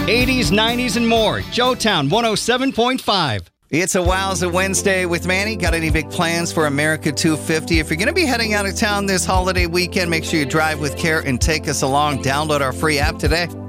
80s, 90s, and more. Joetown 107.5. It's a Wowza Wednesday with Manny. Got any big plans for America 250? If you're going to be heading out of town this holiday weekend, make sure you drive with care and take us along. Download our free app today.